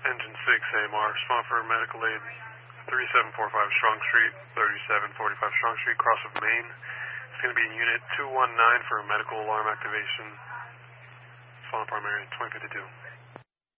Engine 6 AMR, respond for medical aid, 3745 Strong Street, 3745 Strong Street, cross of Main. It's going to be in Unit 219 for medical alarm activation. Respond primary, 2052.